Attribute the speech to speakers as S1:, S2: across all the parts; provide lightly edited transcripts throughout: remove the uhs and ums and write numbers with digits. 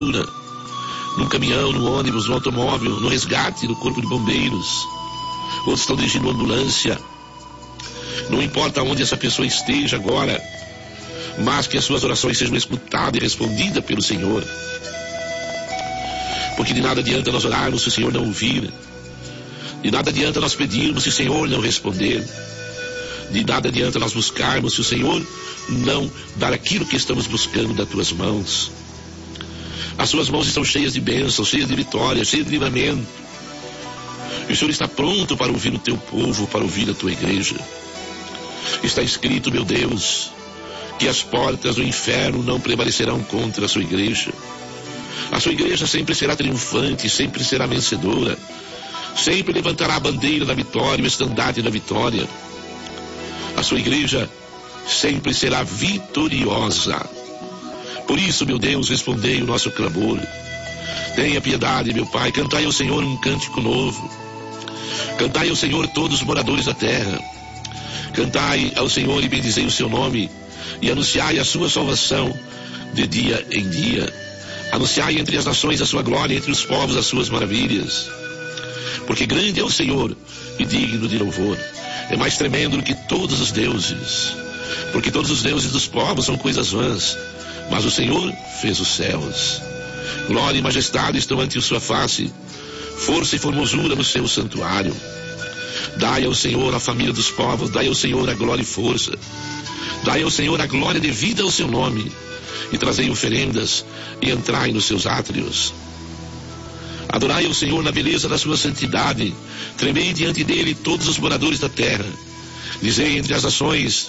S1: num caminhão, no ônibus, no automóvel, no resgate, no corpo de bombeiros. Outros estão dirigindo uma ambulância. Não importa onde essa pessoa esteja agora, mas que as suas orações sejam escutadas e respondidas pelo Senhor. Porque de nada adianta nós orarmos se o Senhor não ouvir. De nada adianta nós pedirmos se o Senhor não responder. De nada adianta nós buscarmos se o Senhor não dar aquilo que estamos buscando das tuas mãos. As suas mãos estão cheias de bênçãos, cheias de vitória, cheias de livramento. E o Senhor está pronto para ouvir o teu povo, para ouvir a tua igreja. Está escrito, meu Deus, que as portas do inferno não prevalecerão contra a sua igreja. A sua igreja sempre será triunfante, sempre será vencedora. Sempre levantará a bandeira da vitória, o estandarte da vitória. A sua igreja sempre será vitoriosa. Por isso, meu Deus, respondei o nosso clamor. Tenha piedade, meu Pai. Cantai ao Senhor um cântico novo. Cantai ao Senhor todos os moradores da terra. Cantai ao Senhor e bendizei o seu nome. E anunciai a sua salvação de dia em dia. Anunciai entre as nações a sua glória, entre os povos as suas maravilhas. Porque grande é o Senhor e digno de louvor. É mais tremendo do que todos os deuses. Porque todos os deuses dos povos são coisas vãs. Mas o Senhor fez os céus. Glória e majestade estão ante a sua face. Força e formosura no seu santuário. Dai ao Senhor a família dos povos. Dai ao Senhor a glória e força. Dai ao Senhor a glória devida ao seu nome. E trazei oferendas e entrai nos seus átrios. Adorai ao Senhor na beleza da sua santidade. Tremei diante dele todos os moradores da terra. Dizeis entre as nações,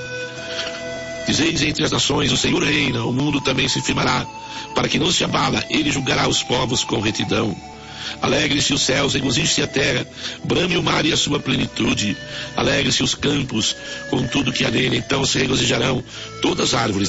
S1: o Senhor reina, o mundo também se firmará, para que não se abala, ele julgará os povos com retidão. Alegre-se os céus, regozije-se a terra, brame o mar e a sua plenitude. Alegre-se os campos com tudo que há nele, então se regozijarão todas as árvores